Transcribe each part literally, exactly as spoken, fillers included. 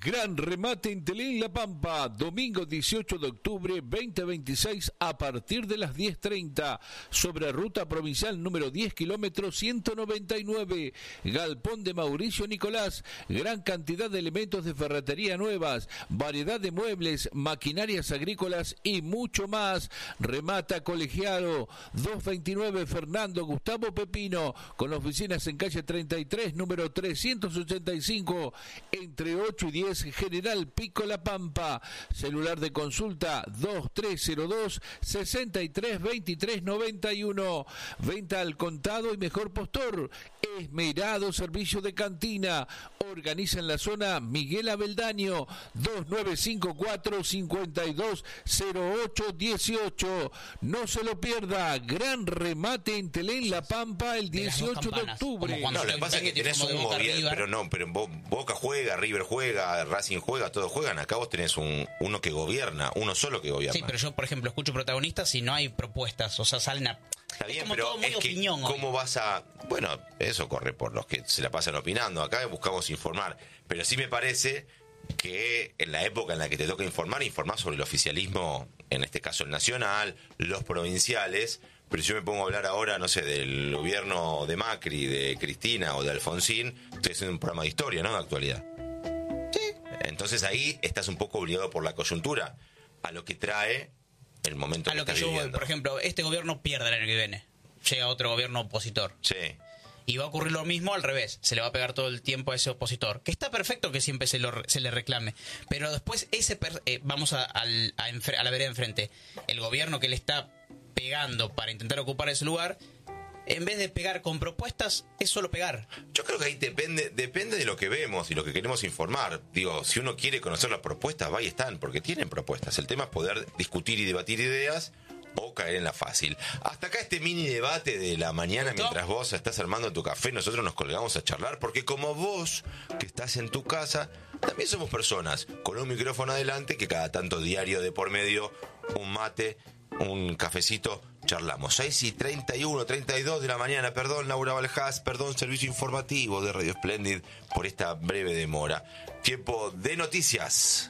Gran remate en Telén La Pampa, domingo dieciocho de octubre veinte veintiséis a partir de las diez treinta, sobre ruta provincial número diez kilómetros ciento noventa y nueve, Galpón de Mauricio Nicolás, gran cantidad de elementos de ferretería nuevas, variedad de muebles, maquinarias agrícolas y mucho más. Remata Colegiado, doscientos veintinueve Fernando Gustavo Pepino, con oficinas en calle treinta y tres, número trescientos ochenta y cinco, entre ocho y diez, General Pico La Pampa. Celular de consulta dos tres cero dos, sesenta y tres veintitrés noventa y uno. Venta al contado y mejor postor. Esmerado servicio de cantina. Organiza en la zona Miguel Abeldaño, dos nueve cinco cuatro, cinco dos cero ocho uno ocho. No se lo pierda. Gran remate en Telén La Pampa el dieciocho de octubre. No, lo que pasa es que tenés un gobierno, pero no, pero Boca juega, River juega, Racing juega, todos juegan. Acá vos tenés un uno que gobierna, uno solo que gobierna. Sí, pero yo, por ejemplo, escucho protagonistas y no hay propuestas, o sea, salen a... Está bien, es como pero todo muy es que opinión ¿cómo hoy. vas a...? Bueno, eso corre por los que se la pasan opinando. Acá buscamos informar. Pero sí me parece que en la época en la que te toca informar, informar sobre el oficialismo, en este caso el nacional, los provinciales. Pero si yo me pongo a hablar ahora, no sé, del gobierno de Macri, de Cristina o de Alfonsín, estoy haciendo un programa de historia, ¿no? De actualidad. Sí. Entonces ahí estás un poco obligado por la coyuntura a lo que trae el momento A que lo que estás yo voy, viviendo. por ejemplo, este gobierno pierde el año que viene. Llega otro gobierno opositor. Sí. Y va a ocurrir lo mismo al revés. Se le va a pegar todo el tiempo a ese opositor. Que está perfecto que siempre se, lo, se le reclame. Pero después, ese per, eh, vamos a, al- a, enfre- a la vereda enfrente. El gobierno que le está pegando para intentar ocupar ese lugar, en vez de pegar con propuestas, es solo pegar. Yo creo que ahí depende, depende de lo que vemos y lo que queremos informar. Digo, si uno quiere conocer las propuestas, va y están, porque tienen propuestas. El tema es poder discutir y debatir ideas o caer en la fácil. Hasta acá este mini debate de la mañana, ¿Listo? mientras vos estás armando tu café, nosotros nos colgamos a charlar, porque como vos, que estás en tu casa, también somos personas con un micrófono adelante que cada tanto diario de por medio, un mate, un cafecito, charlamos. seis y treinta y uno, treinta y dos de la mañana, perdón Laura Valjás, perdón Servicio Informativo de Radio Splendid por esta breve demora. Tiempo de noticias.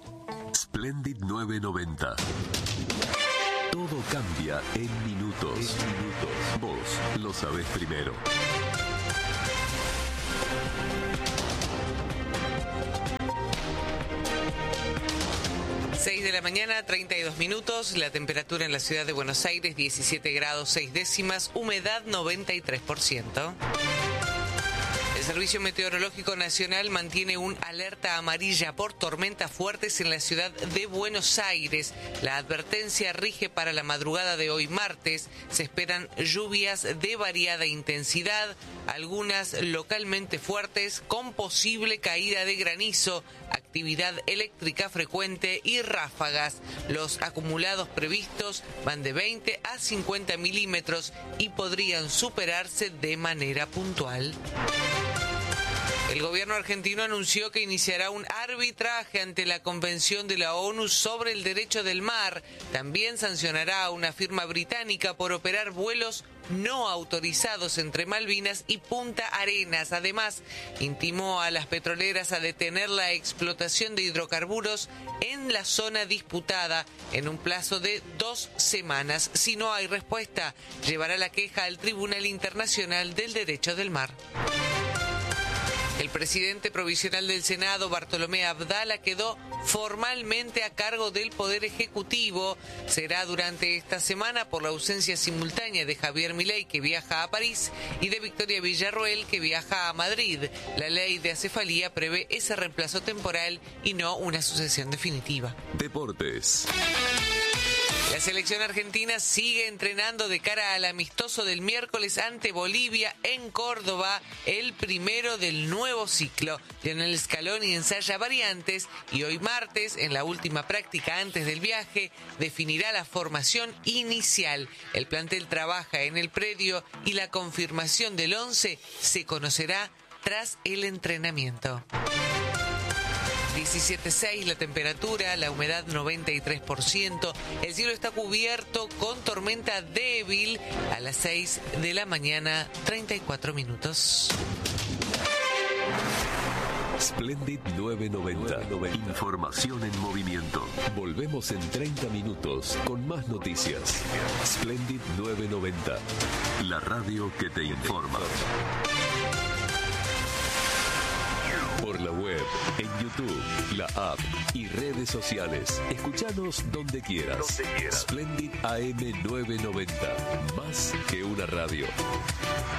Splendid novecientos noventa. Todo cambia en minutos. En minutos. Vos lo sabés primero. seis de la mañana, treinta y dos minutos, la temperatura en la ciudad de Buenos Aires, diecisiete grados seis décimas, humedad noventa y tres por ciento. El Servicio Meteorológico Nacional mantiene un alerta amarilla por tormentas fuertes en la ciudad de Buenos Aires. La advertencia rige para la madrugada de hoy martes. Se esperan lluvias de variada intensidad, algunas localmente fuertes, con posible caída de granizo, actividad eléctrica frecuente y ráfagas. Los acumulados previstos van de veinte a cincuenta milímetros y podrían superarse de manera puntual. El gobierno argentino anunció que iniciará un arbitraje ante la Convención de la ONU sobre el Derecho del Mar. También sancionará a una firma británica por operar vuelos no autorizados entre Malvinas y Punta Arenas. Además, intimó a las petroleras a detener la explotación de hidrocarburos en la zona disputada en un plazo de dos semanas. Si no hay respuesta, llevará la queja al Tribunal Internacional del Derecho del Mar. El presidente provisional del Senado, Bartolomé Abdala, quedó formalmente a cargo del Poder Ejecutivo. Será durante esta semana por la ausencia simultánea de Javier Milei, que viaja a París, y de Victoria Villarroel, que viaja a Madrid. La ley de acefalía prevé ese reemplazo temporal y no una sucesión definitiva. Deportes. La selección argentina sigue entrenando de cara al amistoso del miércoles ante Bolivia en Córdoba, el primero del nuevo ciclo. Lionel Scaloni ensaya variantes y hoy martes, en la última práctica antes del viaje, definirá la formación inicial. El plantel trabaja en el predio y la confirmación del once se conocerá tras el entrenamiento. diecisiete seis la temperatura, la humedad noventa y tres por ciento, el cielo está cubierto con tormenta débil a las seis de la mañana, treinta y cuatro minutos. Splendid novecientos noventa. Información en movimiento. Volvemos en treinta minutos con más noticias. Splendid novecientos noventa. La radio que te informa. Por la web, en YouTube, la app y redes sociales. Escuchanos donde quieras. Donde quieras. Splendid A M novecientos noventa. Más que una radio.